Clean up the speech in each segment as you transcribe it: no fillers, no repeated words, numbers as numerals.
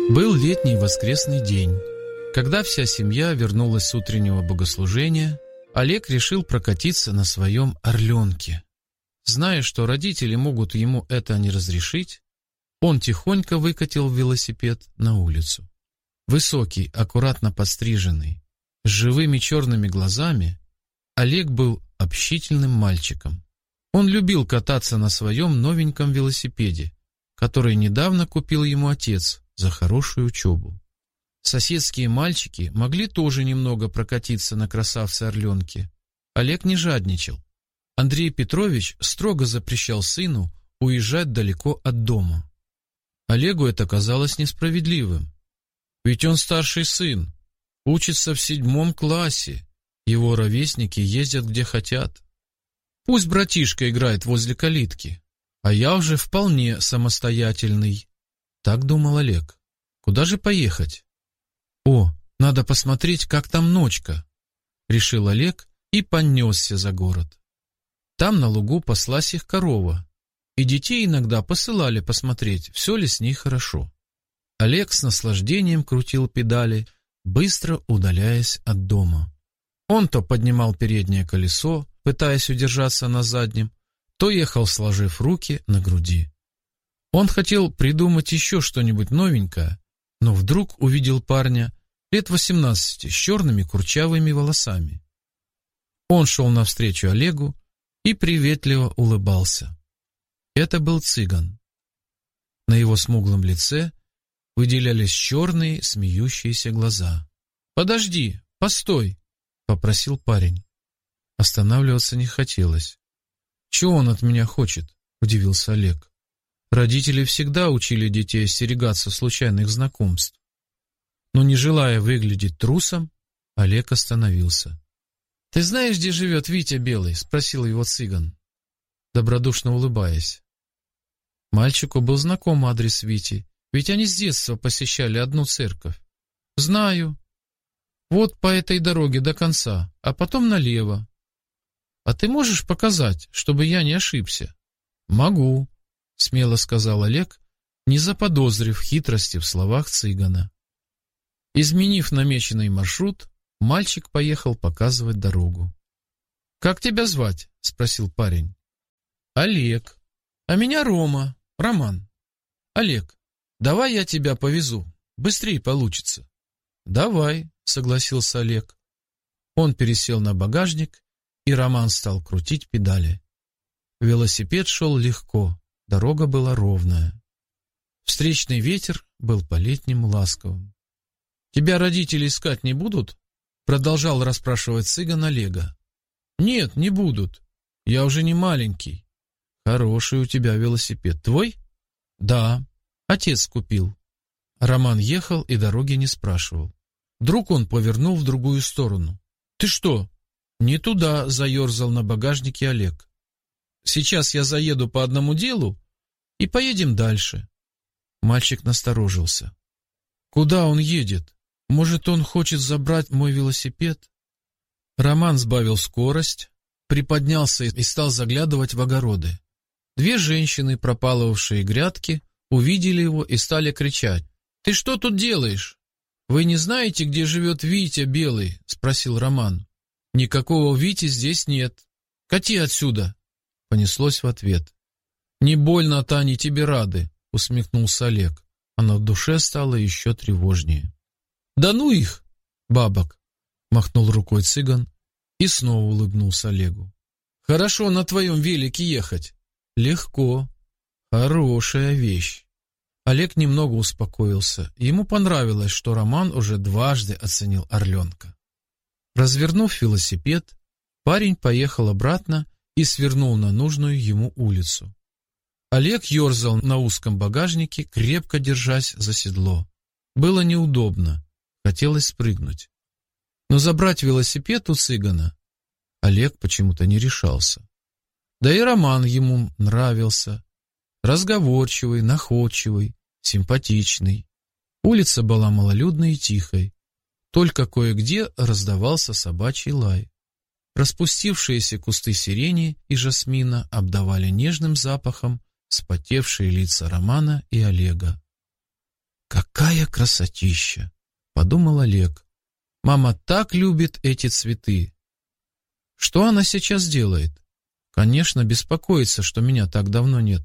Был летний воскресный день. Когда вся семья вернулась с утреннего богослужения, Олег решил прокатиться на своем «Орленке». Зная, что родители могут ему это не разрешить, он тихонько выкатил велосипед на улицу. Высокий, аккуратно подстриженный, с живыми черными глазами, Олег был общительным мальчиком. Он любил кататься на своем новеньком велосипеде, который недавно купил ему отец за хорошую учебу. Соседские мальчики могли тоже немного прокатиться на красавце-орленке. Олег не жадничал. Андрей Петрович строго запрещал сыну уезжать далеко от дома. Олегу это казалось несправедливым. Ведь он старший сын, учится в 7 классе, его ровесники ездят где хотят. Пусть братишка играет возле калитки, а я уже вполне самостоятельный. Так думал Олег. Куда же поехать? О, надо посмотреть, как там ночка, решил Олег и понесся за город. Там на лугу паслась их корова, и детей иногда посылали посмотреть, все ли с ней хорошо. Олег с наслаждением крутил педали, быстро удаляясь от дома. Он то поднимал переднее колесо, пытаясь удержаться на заднем, то ехал, сложив руки на груди. Он хотел придумать еще что-нибудь новенькое, но вдруг увидел парня лет 18 с черными курчавыми волосами. Он шел навстречу Олегу и приветливо улыбался. Это был цыган. На его смуглом лице выделялись черные смеющиеся глаза. «Подожди, постой!» — попросил парень. Останавливаться не хотелось. «Чего он от меня хочет?» — удивился Олег. Родители всегда учили детей остерегаться случайных знакомств. Но, не желая выглядеть трусом, Олег остановился. «Ты знаешь, где живет Витя Белый?» — спросил его цыган, добродушно улыбаясь. Мальчику был знаком адрес Вити, ведь они с детства посещали одну церковь. «Знаю. Вот по этой дороге до конца, а потом налево. А ты можешь показать, чтобы я не ошибся?» «Могу», — смело сказал Олег, не заподозрив хитрости в словах цыгана. Изменив намеченный маршрут, мальчик поехал показывать дорогу. «Как тебя звать?» — спросил парень. «Олег. А меня Рома, Роман. Олег, давай я тебя повезу, быстрее получится». «Давай», — согласился Олег. Он пересел на багажник, и Роман стал крутить педали. Велосипед шел легко, дорога была ровная. Встречный ветер был по-летнему ласковым. «Тебя родители искать не будут?» — продолжал расспрашивать цыган Олега. «Нет, не будут. Я уже не маленький». «Хороший у тебя велосипед. Твой?» «Да, отец купил». Роман ехал и дороги не спрашивал. Вдруг он повернул в другую сторону. «Ты что?» «Не туда», — заерзал на багажнике Олег. «Сейчас я заеду по одному делу и поедем дальше». Мальчик насторожился. «Куда он едет? Может, он хочет забрать мой велосипед?» Роман сбавил скорость, приподнялся и стал заглядывать в огороды. 2 женщины, пропалывавшие грядки, увидели его и стали кричать. «Ты что тут делаешь?» «Вы не знаете, где живет Витя Белый?» — спросил Роман. «Никакого Вити здесь нет. Кати отсюда!» — понеслось в ответ. «Не больно-то они тебе рады», — усмехнулся Олег, а на душе стало еще тревожнее. «Да ну их, бабок!» — махнул рукой цыган и снова улыбнулся Олегу. «Хорошо на твоем велике ехать». «Легко. Хорошая вещь». Олег немного успокоился. Ему понравилось, что Роман уже дважды оценил орленка. Развернув велосипед, парень поехал обратно и свернул на нужную ему улицу. Олег ерзал на узком багажнике, крепко держась за седло. Было неудобно, хотелось спрыгнуть. Но забрать велосипед у цыгана Олег почему-то не решался. Да и Роман ему нравился. Разговорчивый, находчивый, симпатичный. Улица была малолюдной и тихой. Только кое-где раздавался собачий лай. Распустившиеся кусты сирени и жасмина обдавали нежным запахом вспотевшие лица Романа и Олега. «Какая красотища!» — подумал Олег. «Мама так любит эти цветы. Что она сейчас делает? Конечно, беспокоится, что меня так давно нет.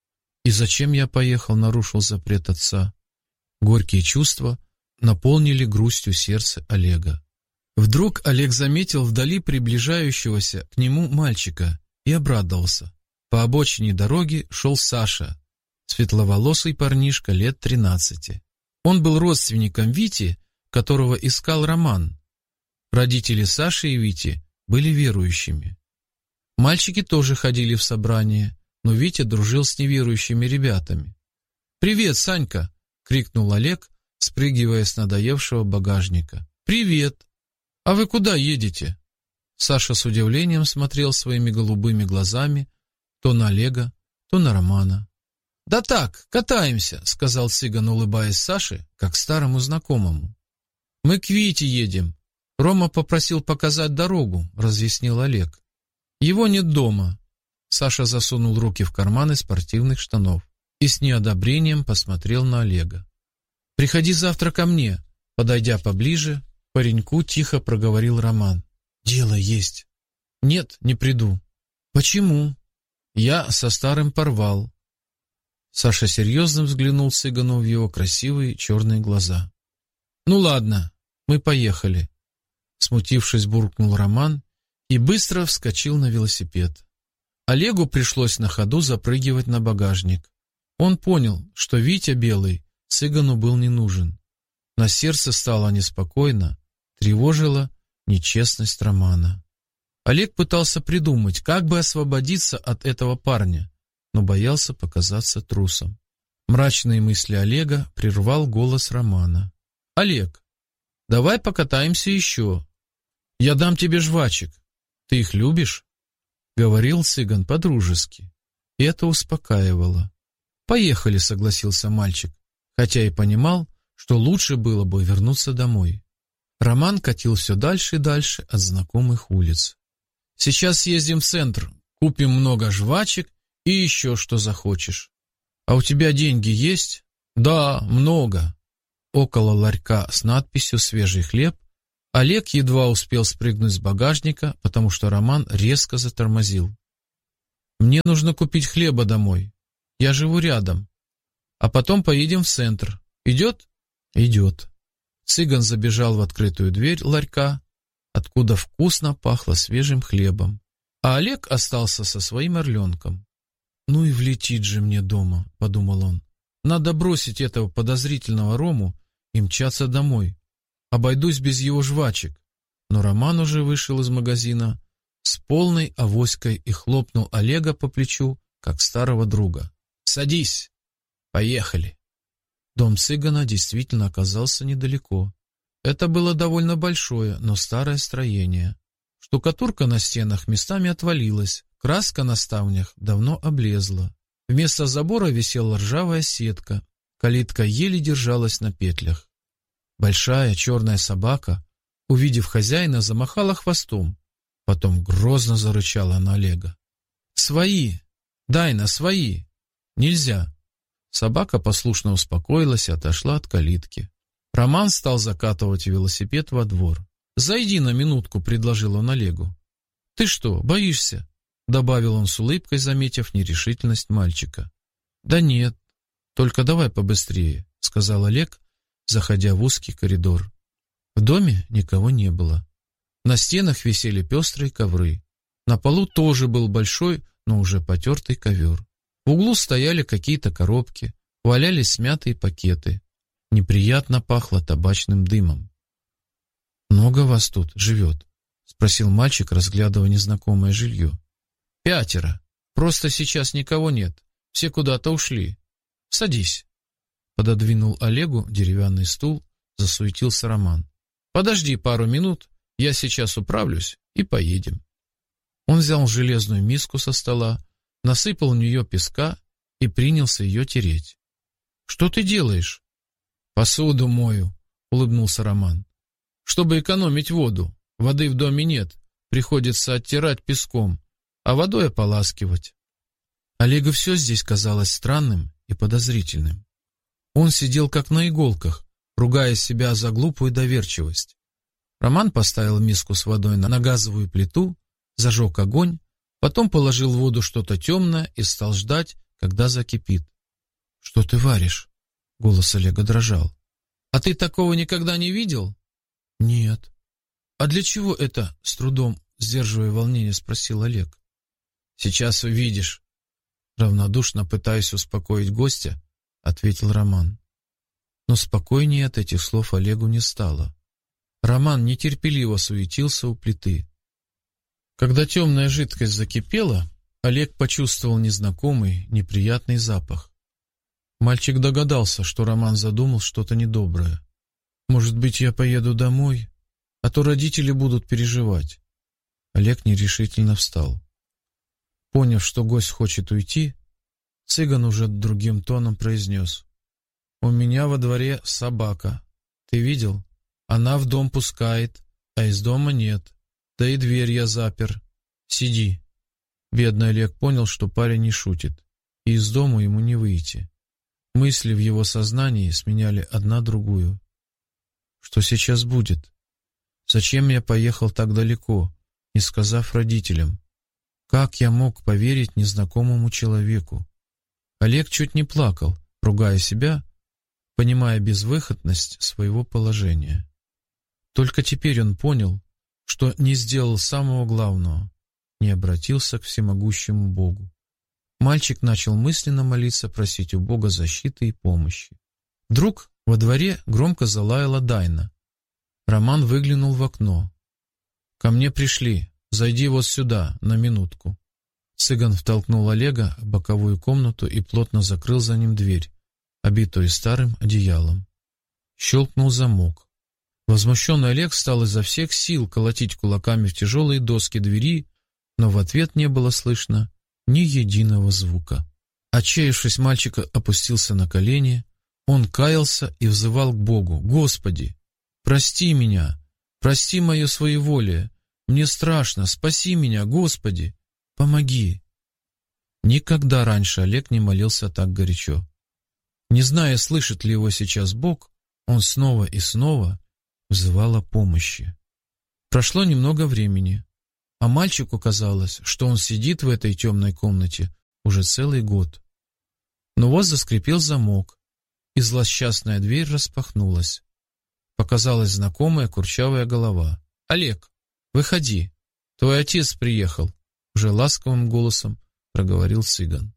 И зачем я поехал, нарушил запрет отца?» Горькие чувства наполнили грустью сердце Олега. Вдруг Олег заметил вдали приближающегося к нему мальчика и обрадовался. По обочине дороги шел Саша, светловолосый парнишка лет 13. Он был родственником Вити, которого искал Роман. Родители Саши и Вити были верующими. Мальчики тоже ходили в собрание, но Витя дружил с неверующими ребятами. «Привет, Санька!» — крикнул Олег, спрыгивая с надоевшего багажника. «Привет! А вы куда едете?» Саша с удивлением смотрел своими голубыми глазами то на Олега, то на Романа. «Да так, катаемся», — сказал цыган, улыбаясь Саше, как старому знакомому. «Мы к Вите едем. Рома попросил показать дорогу», — разъяснил Олег. «Его нет дома». Саша засунул руки в карманы спортивных штанов и с неодобрением посмотрел на Олега. «Приходи завтра ко мне», — подойдя поближе, пареньку тихо проговорил Роман. «Дело есть». «Нет, не приду». «Почему?» «Я со старым порвал». Саша серьезно взглянул цыгану в его красивые черные глаза. «Ну ладно, мы поехали», — смутившись, буркнул Роман и быстро вскочил на велосипед. Олегу пришлось на ходу запрыгивать на багажник. Он понял, что Витя Белый цыгану был не нужен. На сердце стало неспокойно, тревожила нечестность Романа. Олег пытался придумать, как бы освободиться от этого парня, но боялся показаться трусом. Мрачные мысли Олега прервал голос Романа. «Олег, давай покатаемся еще. Я дам тебе жвачек. Ты их любишь?» — говорил цыган по-дружески. И это успокаивало. «Поехали», — согласился мальчик, хотя и понимал, что лучше было бы вернуться домой. Роман катил все дальше и дальше от знакомых улиц. «Сейчас съездим в центр, купим много жвачек и еще что захочешь. А у тебя деньги есть?» «Да, много». Около ларька с надписью «Свежий хлеб» Олег едва успел спрыгнуть с багажника, потому что Роман резко затормозил. «Мне нужно купить хлеба домой. Я живу рядом. А потом поедем в центр. Идет?» «Идет». Цыган забежал в открытую дверь ларька, откуда вкусно пахло свежим хлебом. А Олег остался со своим орленком. «Ну и влетит же мне дома», — подумал он. «Надо бросить этого подозрительного Рому и мчаться домой. Обойдусь без его жвачек». Но Роман уже вышел из магазина с полной авоськой и хлопнул Олега по плечу, как старого друга. «Садись! Поехали!» Дом цыгана действительно оказался недалеко. Это было довольно большое, но старое строение. Штукатурка на стенах местами отвалилась, краска на ставнях давно облезла. Вместо забора висела ржавая сетка, калитка еле держалась на петлях. Большая черная собака, увидев хозяина, замахала хвостом, потом грозно зарычала на Олега. «Свои! Дайна, свои! Нельзя!» Собака послушно успокоилась и отошла от калитки. Роман стал закатывать велосипед во двор. «Зайди на минутку», — предложил он Олегу. «Ты что, боишься?» — добавил он с улыбкой, заметив нерешительность мальчика. «Да нет, только давай побыстрее», — сказал Олег, заходя в узкий коридор. В доме никого не было. На стенах висели пестрые ковры. На полу тоже был большой, но уже потертый ковер. В углу стояли какие-то коробки, валялись смятые пакеты. Неприятно пахло табачным дымом. «Много вас тут живет?» — спросил мальчик, разглядывая незнакомое жилье. «5. Просто сейчас никого нет. Все куда-то ушли. Садись». Пододвинул Олегу деревянный стул, засуетился Роман. «Подожди пару минут, я сейчас управлюсь и поедем». Он взял железную миску со стола, насыпал в нее песка и принялся ее тереть. «Что ты делаешь?» «Посуду мою», — улыбнулся Роман. «Чтобы экономить воду. Воды в доме нет, приходится оттирать песком, а водой ополаскивать». Олегу все здесь казалось странным и подозрительным. Он сидел как на иголках, ругая себя за глупую доверчивость. Роман поставил миску с водой на газовую плиту, зажег огонь, потом положил в воду что-то темное и стал ждать, когда закипит. «Что ты варишь?» — голос Олега дрожал. «А ты такого никогда не видел?» «Нет». «А для чего это?» — с трудом, сдерживая волнение, спросил Олег. «Сейчас увидишь». Равнодушно пытаясь успокоить гостя, ответил Роман. Но спокойнее от этих слов Олегу не стало. Роман нетерпеливо суетился у плиты. Когда темная жидкость закипела, Олег почувствовал незнакомый, неприятный запах. Мальчик догадался, что Роман задумал что-то недоброе. «Может быть, я поеду домой, а то родители будут переживать». Олег нерешительно встал. Поняв, что гость хочет уйти, цыган уже другим тоном произнес: «У меня во дворе собака. Ты видел? Она в дом пускает, а из дома нет. Да и дверь я запер. Сиди». Бедный Олег понял, что парень не шутит, и из дома ему не выйти. Мысли в его сознании сменяли одна другую. Что сейчас будет? Зачем я поехал так далеко, не сказав родителям? Как я мог поверить незнакомому человеку? Олег чуть не плакал, ругая себя, понимая безвыходность своего положения. Только теперь он понял, что не сделал самого главного, не обратился к всемогущему Богу. Мальчик начал мысленно молиться, просить у Бога защиты и помощи. Вдруг во дворе громко залаяла Дайна. Роман выглянул в окно. «Ко мне пришли. Зайди вот сюда, на минутку». Цыган втолкнул Олега в боковую комнату и плотно закрыл за ним дверь, обитую старым одеялом. Щелкнул замок. Возмущенный Олег стал изо всех сил колотить кулаками в тяжелые доски двери, но в ответ не было слышно ни единого звука. Отчаявшись, мальчик опустился на колени. Он каялся и взывал к Богу: «Господи, прости меня, прости мое своеволие, мне страшно, спаси меня, Господи, помоги». Никогда раньше Олег не молился так горячо. Не зная, слышит ли его сейчас Бог, он снова и снова взывал о помощи. Прошло немного времени, а мальчику казалось, что он сидит в этой темной комнате уже целый год. Но вот заскрипел замок, и злосчастная дверь распахнулась. Показалась знакомая курчавая голова. «Олег, выходи, твой отец приехал», — уже ласковым голосом проговорил цыган.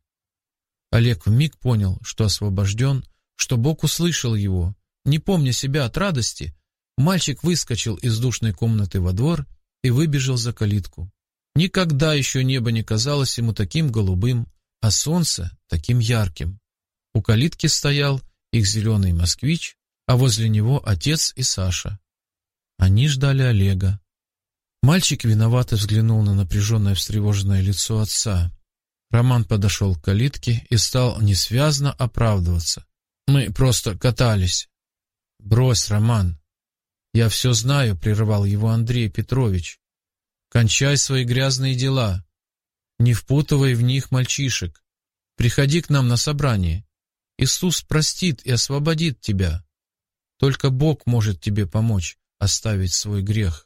Олег вмиг понял, что освобожден, что Бог услышал его. Не помня себя от радости, мальчик выскочил из душной комнаты во двор и выбежал за калитку. Никогда еще небо не казалось ему таким голубым, а солнце таким ярким. У калитки стоял их зеленый москвич, а возле него отец и Саша. Они ждали Олега. Мальчик виновато взглянул на напряженное встревоженное лицо отца. Роман подошел к калитке и стал несвязно оправдываться. «Мы просто катались». «Брось, Роман. Я все знаю», — прервал его Андрей Петрович. «Кончай свои грязные дела. Не впутывай в них мальчишек. Приходи к нам на собрание. Иисус простит и освободит тебя. Только Бог может тебе помочь оставить свой грех».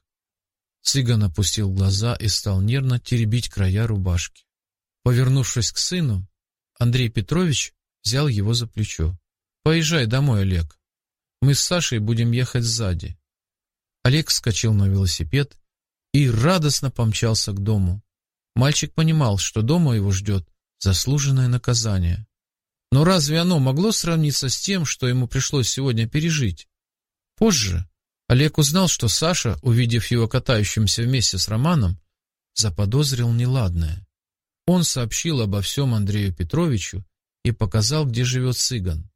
Цыган опустил глаза и стал нервно теребить края рубашки. Повернувшись к сыну, Андрей Петрович взял его за плечо. «Поезжай домой, Олег. Мы с Сашей будем ехать сзади». Олег вскочил на велосипед и радостно помчался к дому. Мальчик понимал, что дома его ждет заслуженное наказание. Но разве оно могло сравниться с тем, что ему пришлось сегодня пережить? Позже Олег узнал, что Саша, увидев его катающимся вместе с Романом, заподозрил неладное. Он сообщил обо всем Андрею Петровичу и показал, где живет цыган.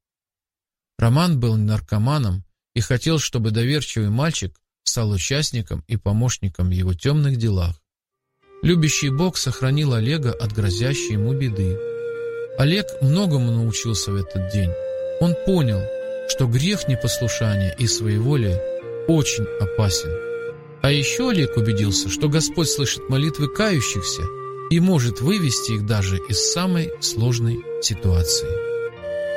Роман был наркоманом и хотел, чтобы доверчивый мальчик стал участником и помощником в его темных делах. Любящий Бог сохранил Олега от грозящей ему беды. Олег многому научился в этот день. Он понял, что грех непослушания и своеволия очень опасен. А еще Олег убедился, что Господь слышит молитвы кающихся и может вывести их даже из самой сложной ситуации.